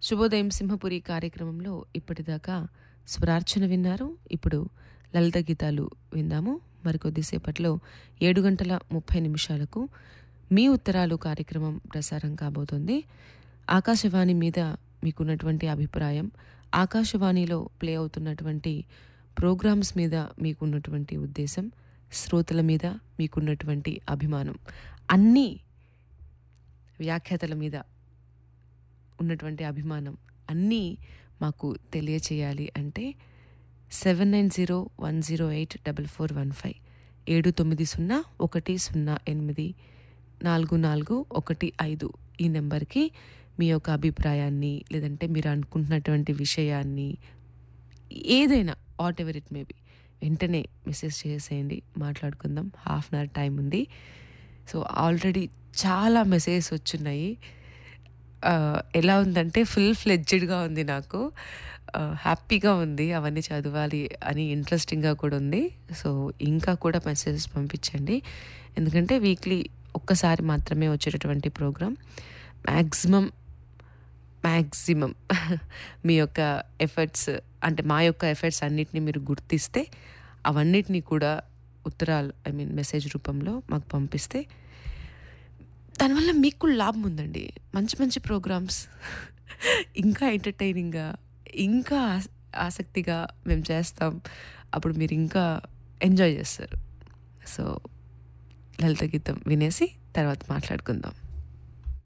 శుభోదయం సింహపురి కార్యక్రమంలో ఇప్పటిదాకా స్వరార్చన విన్నారు. ఇప్పుడు లలిత గీతాలు విందాము. మరికొద్దిసేపట్లో 7:30 మీ ఉత్తరాలు కార్యక్రమం ప్రసారం కాబోతుంది. ఆకాశవాణి మీద మీకున్నటువంటి అభిప్రాయం, ఆకాశవాణిలో ప్లే అవుతున్నటువంటి ప్రోగ్రామ్స్ మీద మీకున్నటువంటి ఉద్దేశం, శ్రోతల మీద మీకున్నటువంటి అభిమానం, అన్నీ వ్యాఖ్యాతల మీద ఉన్నటువంటి అభిమానం అన్నీ మాకు తెలియచేయాలి అంటే 7901084415 79010844415 ఈ నెంబర్కి మీ యొక్క అభిప్రాయాన్ని, లేదంటే మీరు అనుకుంటున్నటువంటి విషయాన్ని, ఏదైనా what ever it may be, వెంటనే మెసేజ్ చేసేయండి, మాట్లాడుకుందాం. హాఫ్ అన్ అవర్ టైం ఉంది. సో ఆల్రెడీ చాలా మెసేజెస్ వచ్చున్నాయి. ఎలా ఉందంటే ఫుల్ ఫ్లెడ్జ్డ్గా ఉంది. నాకు హ్యాపీగా ఉంది, అవన్నీ చదవాలి అని ఇంట్రెస్టింగ్గా కూడా ఉంది. సో ఇంకా కూడా మెసేజెస్ పంపించండి, ఎందుకంటే వీక్లీ ఒక్కసారి మాత్రమే వచ్చేటటువంటి ప్రోగ్రాం. మ్యాక్సిమం మీ యొక్క ఎఫర్ట్స్, అంటే మా యొక్క ఎఫర్ట్స్ అన్నిటినీ మీరు గుర్తిస్తే అవన్నిటినీ కూడా ఉత్తరాలు మెసేజ్ రూపంలో మాకు పంపిస్తే దానివల్ల మీకు లాభం ఉందండి. మంచి మంచి ప్రోగ్రామ్స్ ఇంకా ఎంటర్టైనింగ్గా, ఇంకా ఆసక్తిగా మేము చేస్తాం. అప్పుడు మీరు ఇంకా ఎంజాయ్ చేస్తారు. సో లలిత గీతం వినేసి తర్వాత మాట్లాడుకుందాం.